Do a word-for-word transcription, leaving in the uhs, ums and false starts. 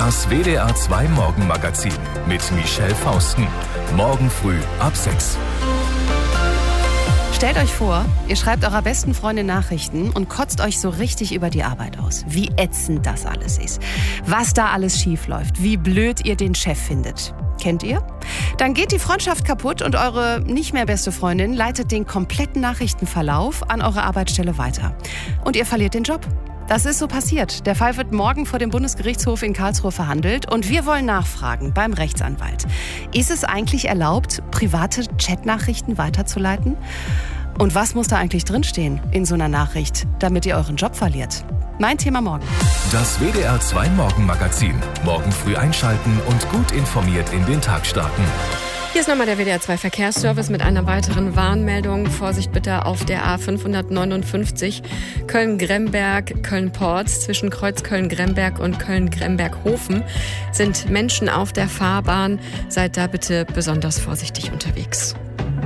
Das W D R zwei Morgenmagazin mit Michelle Fausten. Morgen früh ab sechs. Stellt euch vor, ihr schreibt eurer besten Freundin Nachrichten und kotzt euch so richtig über die Arbeit aus. Wie ätzend das alles ist. Was da alles schief läuft. Wie blöd ihr den Chef findet. Kennt ihr? Dann geht die Freundschaft kaputt und eure nicht mehr beste Freundin leitet den kompletten Nachrichtenverlauf an eure Arbeitsstelle weiter. Und ihr verliert den Job. Das ist so passiert. Der Fall wird morgen vor dem Bundesgerichtshof in Karlsruhe verhandelt und wir wollen nachfragen beim Rechtsanwalt. Ist es eigentlich erlaubt, private Chatnachrichten weiterzuleiten? Und was muss da eigentlich drinstehen in so einer Nachricht, damit ihr euren Job verliert? Mein Thema morgen. Das W D R zwei Morgenmagazin. Morgen früh einschalten und gut informiert in den Tag starten. Hier ist nochmal der W D R zwei Verkehrsservice mit einer weiteren Warnmeldung. Vorsicht bitte auf der A fünfhundertneunundfünfzig Köln-Gremberg, Köln-Porz. Zwischen Kreuz Köln-Gremberg und Köln-Gremberg-Hofen sind Menschen auf der Fahrbahn. Seid da bitte besonders vorsichtig unterwegs.